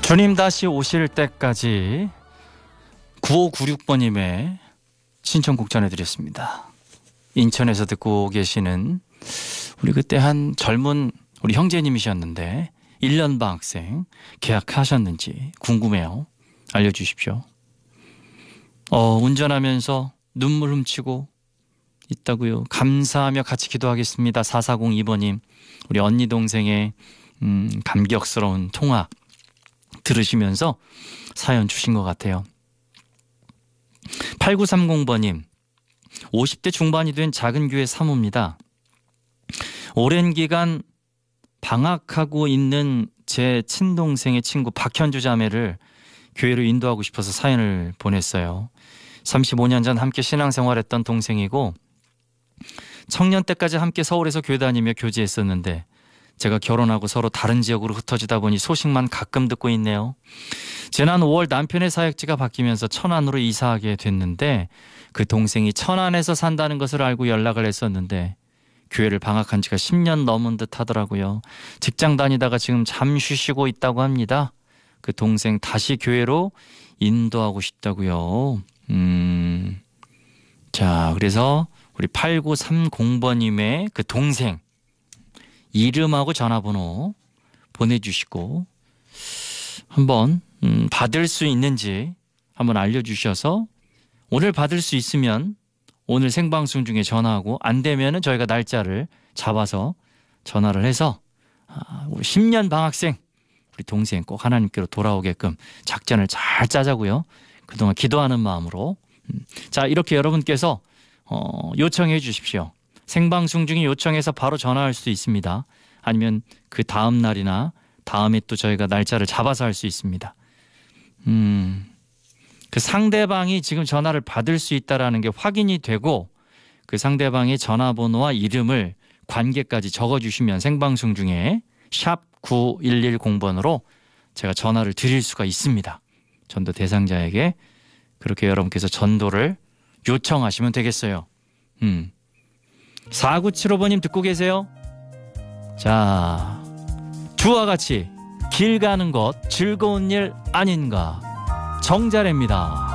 주님 다시 오실 때까지 9596번님의 신청곡 전해드렸습니다. 인천에서 듣고 계시는 우리 그때 한 젊은 우리 형제님이셨는데 1년 방학생 계약하셨는지 궁금해요. 알려주십시오. 운전하면서 눈물 훔치고 있다고요. 감사하며 같이 기도하겠습니다. 4402번님 우리 언니 동생의 감격스러운 통화 들으시면서 사연 주신 것 같아요. 8930번님 50대 중반이 된 작은 교회 사모입니다. 오랜 기간 방학하고 있는 제 친동생의 친구 박현주 자매를 교회로 인도하고 싶어서 사연을 보냈어요. 35년 전 함께 신앙생활했던 동생이고 청년 때까지 함께 서울에서 교회 다니며 교제했었는데 제가 결혼하고 서로 다른 지역으로 흩어지다 보니 소식만 가끔 듣고 있네요. 지난 5월 남편의 사역지가 바뀌면서 천안으로 이사하게 됐는데 그 동생이 천안에서 산다는 것을 알고 연락을 했었는데 교회를 방학한 지가 10년 넘은 듯 하더라고요. 직장 다니다가 지금 잠시 쉬고 있다고 합니다. 그 동생 다시 교회로 인도하고 싶다고요. 자, 그래서 우리 8930번님의 그 동생 이름하고 전화번호 보내주시고 한번 받을 수 있는지 한번 알려주셔서 오늘 받을 수 있으면 오늘 생방송 중에 전화하고 안 되면은 저희가 날짜를 잡아서 전화를 해서 우리 10년 방학생 우리 동생 꼭 하나님께로 돌아오게끔 작전을 잘 짜자고요. 그동안 기도하는 마음으로 자 이렇게 여러분께서 요청해 주십시오. 생방송 중에 요청해서 바로 전화할 수도 있습니다. 아니면 그 다음 날이나 다음에 또 저희가 날짜를 잡아서 할 수 있습니다. 그 상대방이 지금 전화를 받을 수 있다는 게 확인이 되고 그 상대방의 전화번호와 이름을 관계까지 적어주시면 생방송 중에 샵 9110번으로 제가 전화를 드릴 수가 있습니다. 전도 대상자에게 그렇게 여러분께서 전도를 요청하시면 되겠어요. 4975번님 듣고 계세요? 자, 주와 같이 길 가는 것 즐거운 일 아닌가. 정자래입니다.